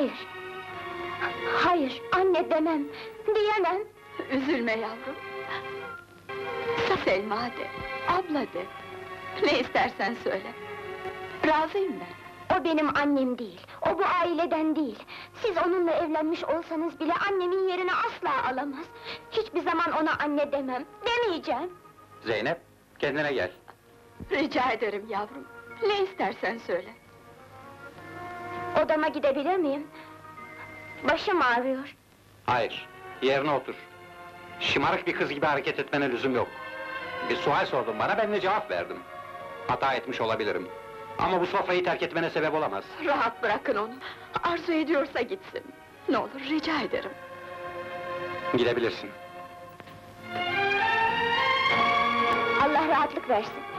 Hayır! Hayır, anne demem, diyemem! Üzülme yavrum. Saf elma de, abla de. Ne istersen söyle. Razıyım ben. O benim annem değil, o bu aileden değil. Siz onunla evlenmiş olsanız bile annemin yerini asla alamaz. Hiçbir zaman ona anne demem, demeyeceğim! Zeynep, kendine gel. Rica ederim yavrum. Ne istersen söyle. Odama gidebilir miyim? Başım ağrıyor. Hayır, yerine otur. Şımarık bir kız gibi hareket etmene lüzum yok. Bir sual sordun bana, ben de cevap verdim. Hata etmiş olabilirim. Ama bu sofrayı terk etmene sebep olamaz. Rahat bırakın onu. Arzu ediyorsa gitsin. Ne olur rica ederim. Gidebilirsin. Allah rahatlık versin.